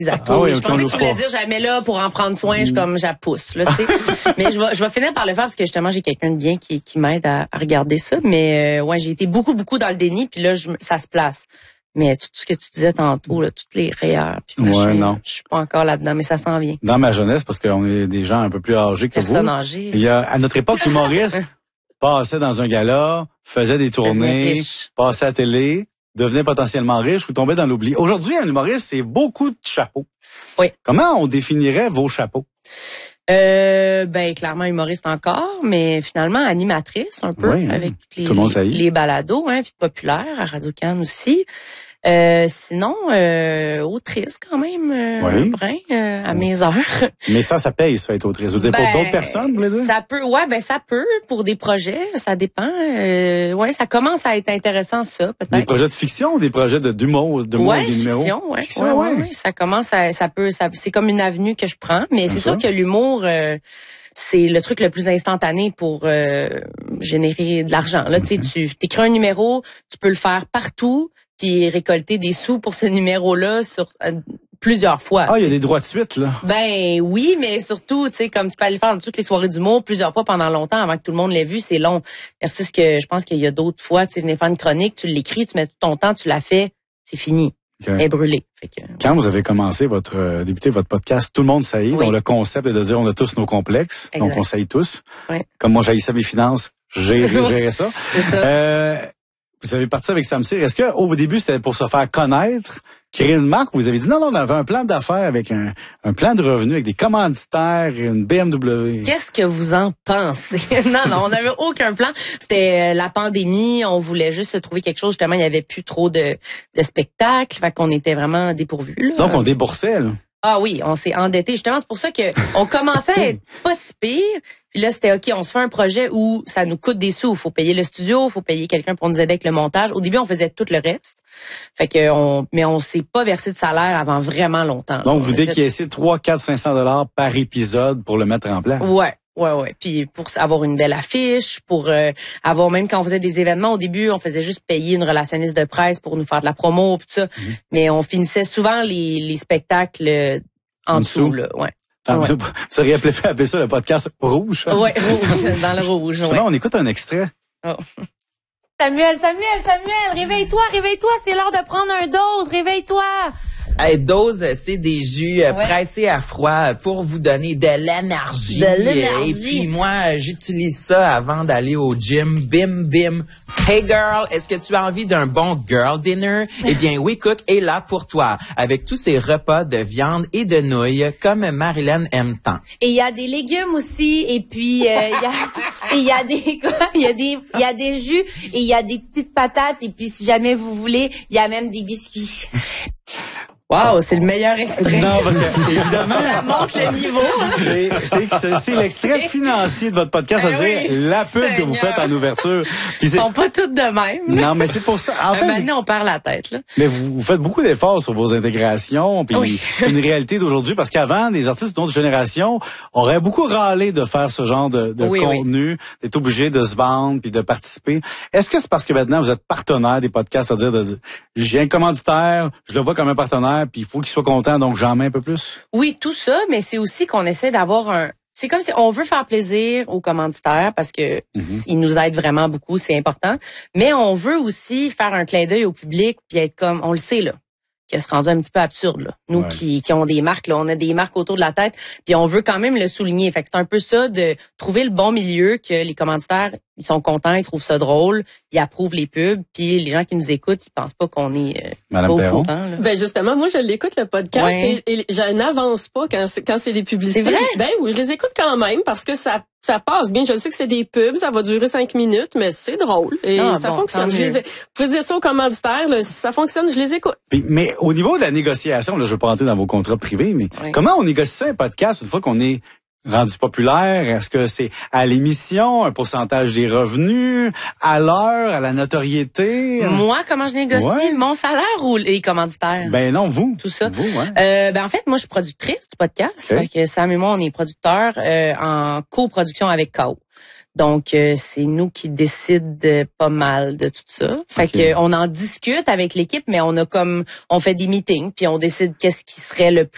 Exact. Ah oui, je pensais que tu voulais dire jamais là pour en prendre soin, je la pousse là, tu sais. Mais je vais finir par le faire parce que justement j'ai quelqu'un de bien qui m'aide à regarder ça. Mais ouais, j'ai été beaucoup dans le déni, puis là ça se place. Mais tout ce que tu disais tantôt, là, toutes les rayures, puis machin, je suis pas encore là-dedans, mais ça s'en vient. Dans ma jeunesse, parce qu'on est des gens un peu plus âgés que Personne vous. âgée. Il y a, à notre époque, l'humoriste passait dans un gala, faisait des tournées, passait à la télé, devenait potentiellement riche ou tombait dans l'oubli. Aujourd'hui, un humoriste, c'est beaucoup de chapeaux. Oui. Comment on définirait vos chapeaux? Clairement humoriste encore, mais finalement animatrice un peu, avec les balados, puis populaire à Radio-Can aussi. Sinon, autrice quand même, un brin à mes heures. Mais ça paye, ça, être autrice. Vous dire pour d'autres personnes, vous voulez dire? Ça peut, ça peut, pour des projets, ça dépend. Ça commence à être intéressant, ça, peut-être. Des projets de fiction ou des projets d'humour, des numéros? Fiction, ça commence à, c'est comme une avenue que je prends, mais c'est sûr que l'humour, c'est le truc le plus instantané pour générer de l'argent. Là, tu t'écris un numéro, tu peux le faire partout, puis récolter des sous pour ce numéro-là sur plusieurs fois. Ah, il y a des droits de suite, là. Ben oui, mais surtout, tu sais, comme tu peux aller faire dans toutes les soirées d'humour plusieurs fois pendant longtemps avant que tout le monde l'ait vu, c'est long. Versus que je pense qu'il y a d'autres fois, tu sais, venir faire une chronique, tu l'écris, tu mets tout ton temps, tu l'as fait, c'est fini. Okay. Elle est brûlée. Quand vous avez commencé débuté votre podcast, tout le monde saillit, dont le concept est de dire on a tous nos complexes, donc on saillit tous. Oui. Comme moi, j'haïssais mes finances, j'ai géré ça. C'est ça. Vous avez parti avec Sam Cyr. Est-ce que au début c'était pour se faire connaître, créer une marque, ou vous avez dit non, on avait un plan d'affaires avec un plan de revenus avec des commanditaires et une BMW? Qu'est-ce que vous en pensez? non, on n'avait aucun plan. C'était la pandémie, on voulait juste se trouver quelque chose. Justement, il y avait plus trop de spectacles, fait qu'on était vraiment dépourvus. Là. Donc on déboursait, là. Ah oui, on s'est endetté. Justement, c'est pour ça que on commençait à être pas si pire. Puis là, c'était OK, on se fait un projet où ça nous coûte des sous. Faut payer le studio, faut payer quelqu'un pour nous aider avec le montage. Au début, on faisait tout le reste. Fait que mais on s'est pas versé de salaire avant vraiment longtemps. Donc, vous décaissez 3, 4, 500 $ par épisode pour le mettre en place. Ouais. Puis pour avoir une belle affiche, pour avoir, même quand on faisait des événements, au début, on faisait juste payer une relationniste de presse pour nous faire de la promo, tout ça. Mais on finissait souvent les spectacles en dessous, là. Ouais. Vous seriez appelé ça le podcast rouge. Oui, rouge, dans le rouge. Justement, on écoute un extrait. Oh. Samuel, réveille-toi, c'est l'heure de prendre un dose, réveille-toi. Hey, dose, c'est des jus pressés à froid pour vous donner de l'énergie. Et puis moi, j'utilise ça avant d'aller au gym. Bim, bim. Hey girl, est-ce que tu as envie d'un bon girl dinner? Eh bien, WeCook est là pour toi, avec tous ces repas de viande et de nouilles, comme Marilyn aime tant. Et il y a des légumes aussi, et puis il y a des jus, et il y a des petites patates, et puis si jamais vous voulez, il y a même des biscuits. Wow, c'est le meilleur extrait. Non, parce que, évidemment. Ça monte le niveau. C'est l'extrait financier de votre podcast, c'est-à-dire la pub que vous faites en ouverture. Ils sont pas toutes de même. Non, mais c'est pour ça. En fait, maintenant, on perd la tête, là. Mais vous faites beaucoup d'efforts sur vos intégrations, puis c'est une réalité d'aujourd'hui, parce qu'avant, des artistes d'une autre génération auraient beaucoup râlé de faire ce genre de contenu, d'être obligé de se vendre puis de participer. Est-ce que c'est parce que maintenant, vous êtes partenaire des podcasts, c'est-à-dire j'ai un commanditaire, je le vois comme un partenaire, puis il faut qu'il soit content, donc j'en mets un peu plus? Oui, tout ça, mais c'est aussi qu'on essaie d'avoir c'est comme si on veut faire plaisir aux commanditaires parce que ils nous aident vraiment beaucoup, c'est important. Mais on veut aussi faire un clin d'œil au public puis être comme, on le sait là, que c'est rendu un petit peu absurde là. Nous qui ont des marques là, on a des marques autour de la tête, puis on veut quand même le souligner. Fait que c'est un peu ça de trouver le bon milieu, que les commanditaires ils sont contents, ils trouvent ça drôle, ils approuvent les pubs, puis les gens qui nous écoutent, ils pensent pas qu'on est pas au courant. Là. Ben justement, moi je l'écoute le podcast et je n'avance pas quand c'est des publicités. C'est vrai? Ben oui, je les écoute quand même parce que ça passe bien. Je sais que c'est des pubs, ça va durer 5 minutes, mais c'est drôle et ça fonctionne. Vous pouvez dire ça aux commanditaires, là, si ça fonctionne, je les écoute. Mais au niveau de la négociation, là, je veux pas rentrer dans vos contrats privés, mais comment on négocie ça un podcast une fois qu'on est rendu populaire? Est-ce que c'est à l'émission, un pourcentage des revenus, à l'heure, à la notoriété? Moi, comment je négocie? Mon salaire ou les commanditaires? Ben non, vous. Tout ça. Vous, en fait, moi, je suis productrice du podcast. Fait que Sam et moi, on est producteurs en coproduction avec KO. Donc, c'est nous qui décident pas mal de tout ça. Fait que on en discute avec l'équipe, mais on fait des meetings, puis on décide qu'est-ce qui serait le plus